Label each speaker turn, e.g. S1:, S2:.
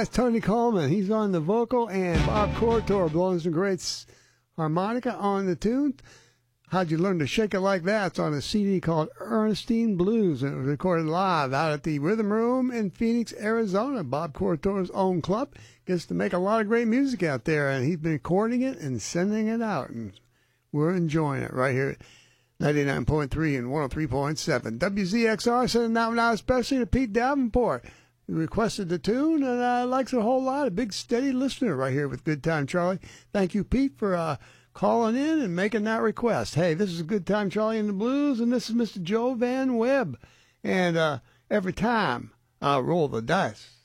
S1: that's Tony Coleman. He's on the vocal, and Bob Cortor blowing some great harmonica on the tune. How'd You Learn to Shake It Like That? It's on a CD called Ernestine Blues, and it was recorded live out at the Rhythm Room in Phoenix, Arizona. Bob Cortor's own club gets to make a lot of great music out there, and he's been recording it and sending it out, and we're enjoying it right here at 99.3 and 103.7. WZXR sending out now especially to Pete Davenport. He requested the tune, and likes it a whole lot. A big, steady listener right here with Good Time Charlie. Thank you, Pete, for calling in and making that request. Hey, this is Good Time Charlie and the Blues, and this is Mr. Joe Van Webb. And every time I roll the dice,